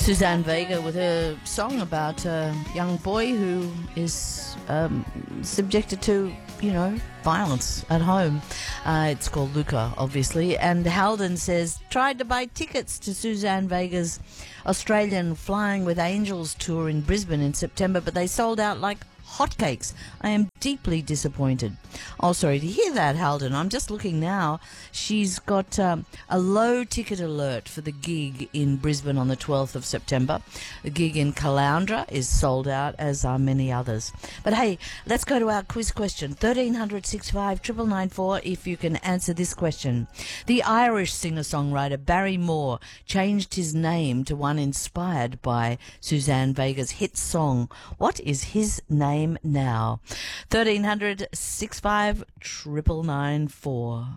Suzanne Vega with a song about a young boy who is subjected to, violence at home. It's called Luca, obviously. And Halden says, tried to buy tickets to Suzanne Vega's Australian Flying with Angels tour in Brisbane in September, but they sold out like hotcakes. I am deeply disappointed. Oh, sorry to hear that, Halden. I'm just looking now. She's got a low ticket alert for the gig in Brisbane on the 12th of September. The gig in Caloundra is sold out, as are many others. But hey, let's go to our quiz question. 1300 65 9994 if you can answer this question. The Irish singer-songwriter Barry Moore changed his name to one inspired by Suzanne Vega's hit song. What is his name now? 1300 65 9994.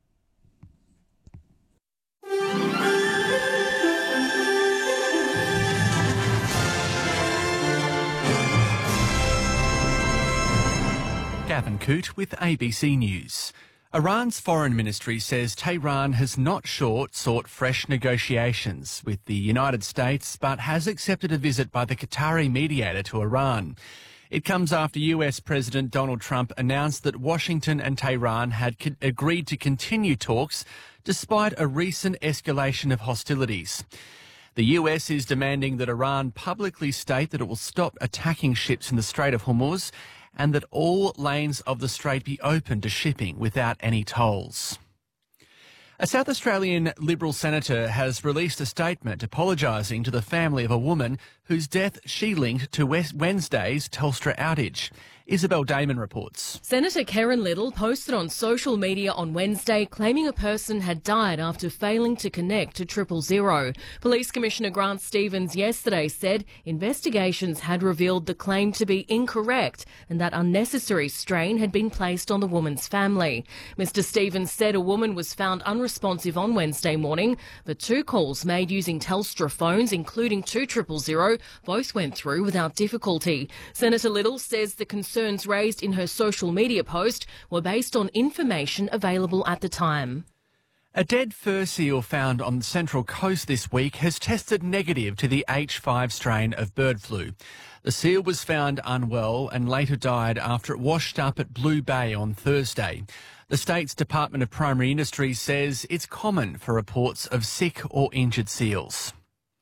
Gavin Coote with ABC News. Iran's foreign ministry says Tehran has not sought fresh negotiations with the United States, but has accepted a visit by the Qatari mediator to Iran. It comes after US President Donald Trump announced that Washington and Tehran had agreed to continue talks despite a recent escalation of hostilities. The US is demanding that Iran publicly state that it will stop attacking ships in the Strait of Hormuz and that all lanes of the strait be open to shipping without any tolls. A South Australian Liberal senator has released a statement apologising to the family of a woman whose death she linked to Wednesday's Telstra outage. Isabel Damon reports. Senator Karen Little posted on social media on Wednesday claiming a person had died after failing to connect to 000. Police Commissioner Grant Stevens yesterday said investigations had revealed the claim to be incorrect and that unnecessary strain had been placed on the woman's family. Mr Stevens said a woman was found unresponsive on Wednesday morning, but two calls made using Telstra phones, including 2000, both went through without difficulty. Senator Little says the concerns raised in her social media post were based on information available at the time. A dead fur seal found on the Central Coast this week has tested negative to the H5 strain of bird flu. The seal was found unwell and later died after it washed up at Blue Bay on Thursday. The state's Department of Primary Industries says it's common for reports of sick or injured seals.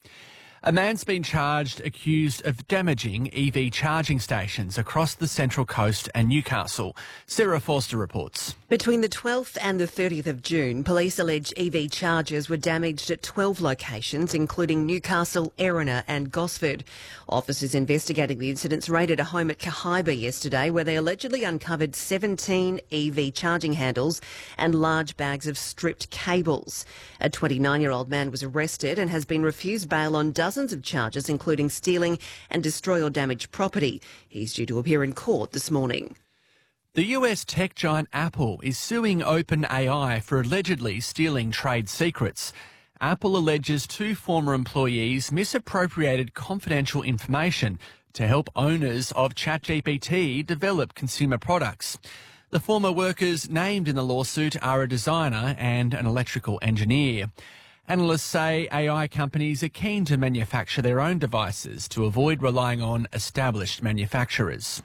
A man's been charged accused of damaging EV charging stations across the Central Coast and Newcastle. Sarah Forster reports. Between the 12th and the 30th of June, police allege EV chargers were damaged at 12 locations, including Newcastle, Erina and Gosford. Officers investigating the incidents raided a home at Cahaiba yesterday where they allegedly uncovered 17 EV charging handles and large bags of stripped cables. A 29-year-old man was arrested and has been refused bail on dozens of charges, including stealing and destroy or damage property. He's due to appear in court this morning. The US tech giant Apple is suing OpenAI for allegedly stealing trade secrets. Apple alleges two former employees misappropriated confidential information to help owners of ChatGPT develop consumer products. The former workers named in the lawsuit are a designer and an electrical engineer. Analysts say AI companies are keen to manufacture their own devices to avoid relying on established manufacturers.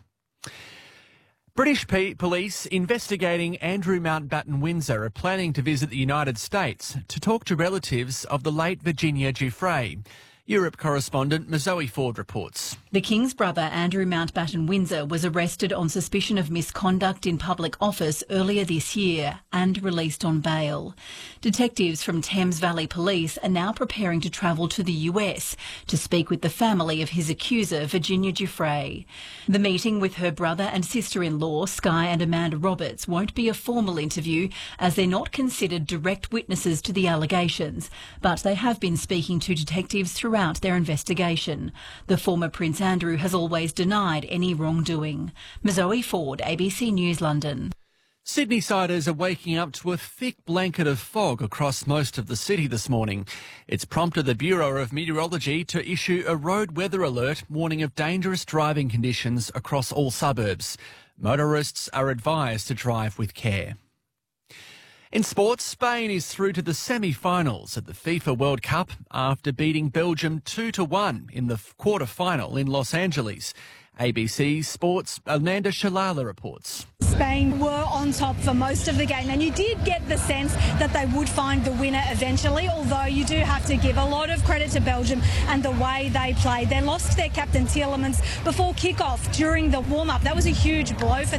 British police investigating Andrew Mountbatten Windsor are planning to visit the United States to talk to relatives of the late Virginia Giuffre. Europe correspondent Zoe Ford reports. The King's brother, Andrew Mountbatten Windsor, was arrested on suspicion of misconduct in public office earlier this year and released on bail. Detectives from Thames Valley Police are now preparing to travel to the US to speak with the family of his accuser, Virginia Giuffre. The meeting with her brother and sister-in-law, Sky and Amanda Roberts, won't be a formal interview as they're not considered direct witnesses to the allegations, but they have been speaking to detectives throughout their investigation. The former Prince Andrew has always denied any wrongdoing. Zoe Ford, ABC News, London. Sydney-siders are waking up to a thick blanket of fog across most of the city this morning. It's prompted the Bureau of Meteorology to issue a road weather alert warning of dangerous driving conditions across all suburbs. Motorists are advised to drive with care. In sports, Spain is through to the semi-finals at the FIFA World Cup after beating Belgium 2-1 in the quarter-final in Los Angeles. ABC Sports' Amanda Shalala reports. Spain were on top for most of the game, and you did get the sense that they would find the winner eventually, although you do have to give a lot of credit to Belgium and the way they played. They lost their captain Tielemans before kick-off during the warm-up. That was a huge blow for